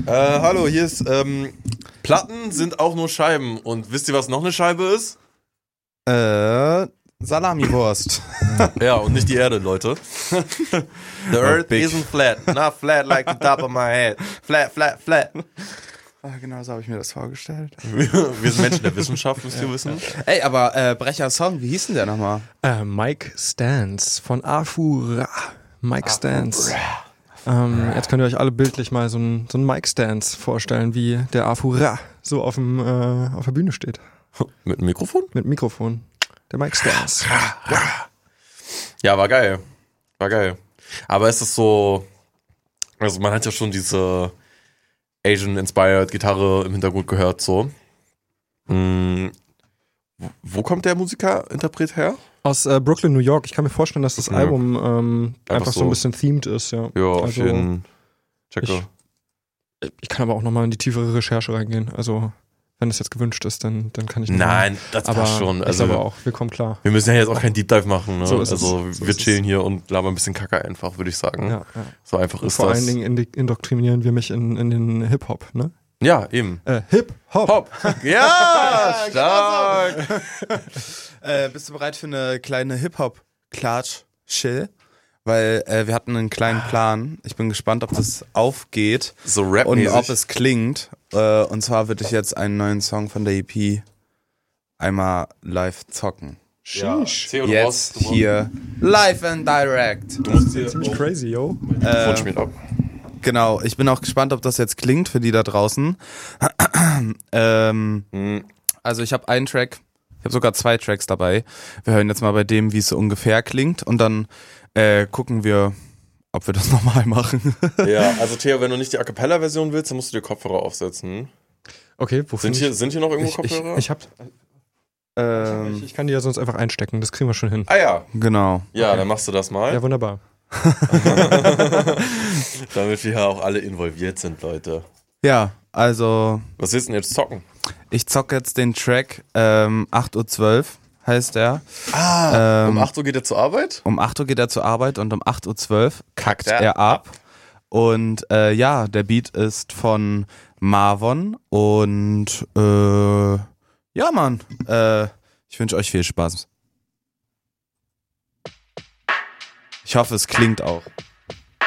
Hallo, hier ist, Platten sind auch nur Scheiben. Und wisst ihr, was noch eine Scheibe ist? Salamiwurst. Ja, und nicht die Erde, Leute. The earth isn't flat, not flat like the top of my head. Flat, flat, flat. Genau so habe ich mir das vorgestellt. Wir sind Menschen der Wissenschaft, müsst ihr wissen. Ey, aber Brecher Song, wie hieß denn der nochmal? Mike Stance von Afura. Mike Stance. Jetzt könnt ihr euch alle bildlich mal so einen Mike Stance vorstellen, wie der Afura so auf der Bühne steht. Mit einem Mikrofon? Mit Mikrofon. Der Mike Stance. Ja, war geil. War geil. Aber es ist so, also man hat ja schon diese Asian-inspired Gitarre im Hintergrund gehört, so. Wo kommt der Interpret her? Aus Brooklyn, New York. Ich kann mir vorstellen, dass das Album einfach so ein bisschen themed ist, ja. Ja, auf also, jeden Checker. Ich kann aber auch nochmal in die tiefere Recherche reingehen. Also, wenn es jetzt gewünscht ist, dann kann ich nicht. Nein, das passt schon. Also, Also, aber auch, wir kommen klar. wir müssen ja jetzt auch kein Deep Dive machen, ne? So ist also, es. wir chillen hier und labern ein bisschen Kacke einfach, würde ich sagen. Ja. So einfach Und ist vor das. allen Dingen indoktrinieren wir mich in den Hip-Hop, ne? Ja, eben. Hip-Hop. Hop. Ja, stark. Bist du bereit für eine kleine Hip-Hop-Klatsch-Chill? Weil wir hatten einen kleinen Plan. Ich bin gespannt, ob das aufgeht So und rapmäßig. ob es klingt. Und zwar würde ich jetzt einen neuen Song von der EP einmal live zocken. Ja, Theo, du Jetzt brauchst- hier live and direct. Du musst dir Ziemlich crazy, yo. Mikrofon spielen ab. Genau, ich bin auch gespannt, ob das jetzt klingt für die da draußen. Also ich habe einen Track, ich habe sogar 2 Tracks dabei. Wir hören jetzt mal bei dem, wie es so ungefähr klingt und dann gucken wir, ob wir das nochmal machen. Ja, also Theo, wenn du nicht die A Cappella-Version willst, dann musst du dir Kopfhörer aufsetzen. Okay, wofür? Sind hier noch irgendwo Kopfhörer? Ich kann die ja sonst einfach einstecken, das kriegen wir schon hin. Ah ja. Genau. Ja, dann machst du das mal. Ja, wunderbar. Damit wir ja auch alle involviert sind, Leute. Ja, also Was willst du denn jetzt zocken? ich zocke jetzt den Track 8:12 Uhr heißt der. Um 8 Uhr geht er zur Arbeit? Um 8 Uhr geht er zur Arbeit und um 8:12 Uhr kackt er er ab. Und ja, der Beat ist von Marvon und ja, Mann, ich wünsche euch viel Spaß. Ich hoffe, es klingt auch.